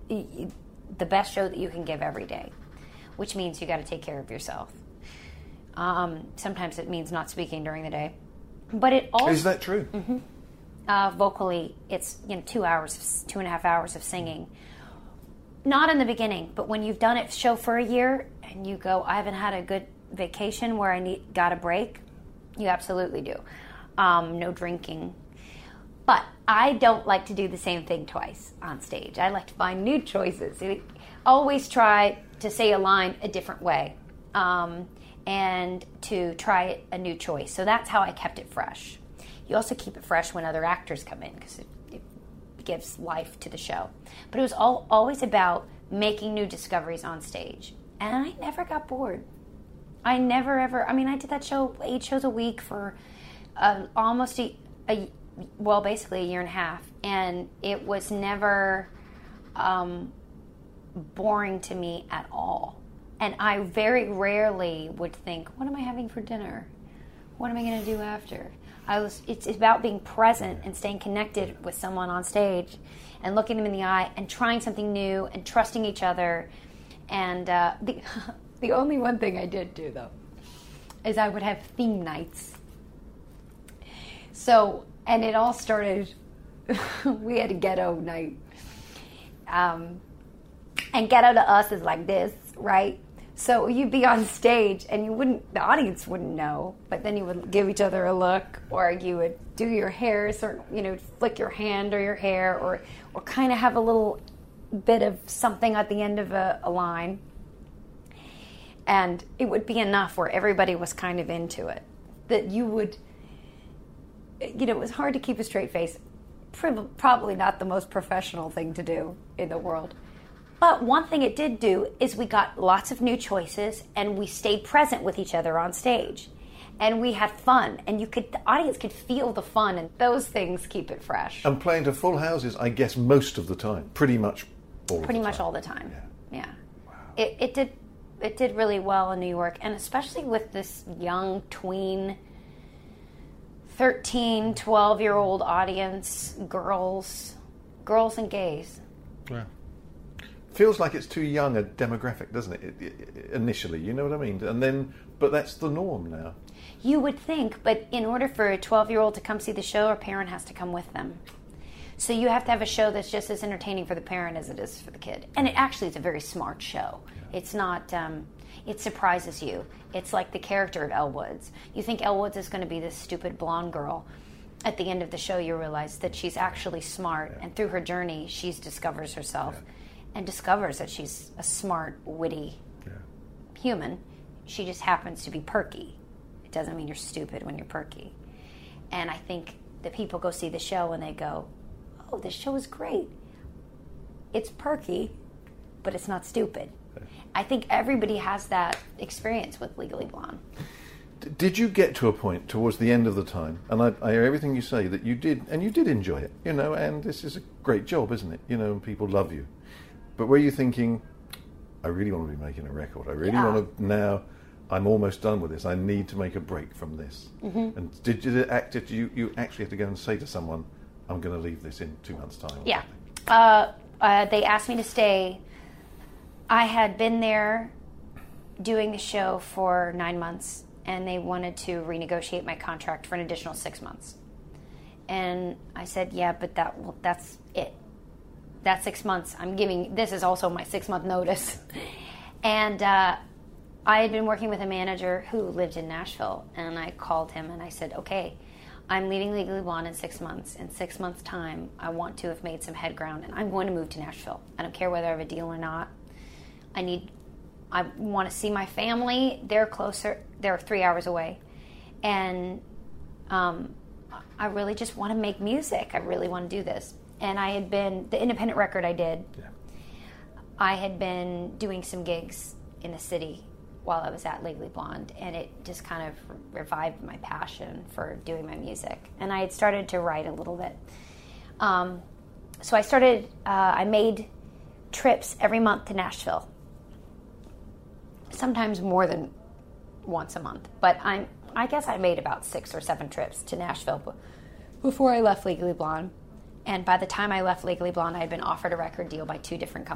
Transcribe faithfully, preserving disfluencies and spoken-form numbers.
the best show that you can give every day, which means you got to take care of yourself. Um, sometimes it means not speaking during the day, but it also is that true? Mm-hmm. Uh, vocally, it's you know two hours, two and a half hours of singing. Not in the beginning, but when you've done it show for a year and you go, I haven't had a good vacation where I need got a break. You absolutely do. Um, no drinking. But I don't like to do the same thing twice on stage. I like to find new choices. Always try to say a line a different way um, and to try a new choice. So that's how I kept it fresh. You also keep it fresh when other actors come in because it, it gives life to the show. But it was all, always about making new discoveries on stage. And I never got bored. I never ever, I mean, I did that show, eight shows a week for uh, almost a, a well, basically a year and a half, and it was never um, boring to me at all. And I very rarely would think, what am I having for dinner? What am I going to do after? I was. It's about being present and staying connected with someone on stage and looking them in the eye and trying something new and trusting each other. And uh, the, the only one thing I did do, though, is I would have theme nights. So... And it all started, we had a ghetto night. Um, and ghetto to us is like this, right? So you'd be on stage and you wouldn't, the audience wouldn't know, but then you would give each other a look, or you would do your hair, certain, you know, flick your hand or your hair, or, or kind of have a little bit of something at the end of a, a line. And it would be enough where everybody was kind of into it, that you would... You know, it was hard to keep a straight face. Probably not the most professional thing to do in the world. But one thing it did do is we got lots of new choices and we stayed present with each other on stage. And we had fun. And you could, the audience could feel the fun, and those things keep it fresh. And playing to full houses, I guess, most of the time. Pretty much all Pretty the much time. all the time. Yeah. yeah. Wow. It, it did it did really well in New York, and especially with this young tween thirteen, twelve-year-old audience, girls, girls and gays. Yeah. Feels like it's too young a demographic, doesn't it, it, it? Initially, you know what I mean? And then, but that's the norm now. You would think, but in order for a twelve-year-old to come see the show, a parent has to come with them. So you have to have a show that's just as entertaining for the parent as it is for the kid. And it actually is a very smart show. Yeah. It's not... Um, It surprises you. It's like the character of Elle Woods. You think Elle Woods is going to be this stupid blonde girl. At the end of the show, you realize that she's actually smart. Yeah. And through her journey, she discovers herself yeah. and discovers that she's a smart, witty yeah. human. She just happens to be perky. It doesn't mean you're stupid when you're perky. And I think that people go see the show and they go, oh, this show is great. It's perky, but it's not stupid. I think everybody has that experience with Legally Blonde. D- did you get to a point towards the end of the time, and I, I hear everything you say, that you did, and you did enjoy it, you know, and this is a great job, isn't it? You know, and people love you. But were you thinking, I really want to be making a record. I really yeah. want to, now I'm almost done with this. I need to make a break from this. Mm-hmm. And did, did it act, did you, you actually have to go and say to someone, I'm going to leave this in two months' time? Yeah. Uh, uh, they asked me to stay. I had been there doing the show for nine months, and they wanted to renegotiate my contract for an additional six months. And I said, yeah, but that well, that's it. That's six months. I'm giving, this is also my six-month notice. And uh, I had been working with a manager who lived in Nashville, and I called him and I said, okay, I'm leaving Legally Blonde in six months. In six months' time, I want to have made some head ground, and I'm going to move to Nashville. I don't care whether I have a deal or not. I need, I want to see my family. They're closer. They're three hours away. And um, I really just want to make music. I really want to do this. And I had been, the independent record I did, yeah. I had been doing some gigs in the city while I was at Legally Blonde. And it just kind of revived my passion for doing my music. And I had started to write a little bit. Um, so I started, uh, I made trips every month to Nashville. Sometimes more than once a month, but I'm, I guess I made about six or seven trips to Nashville before I left Legally Blonde. And by the time I left Legally Blonde, I had been offered a record deal by two different companies.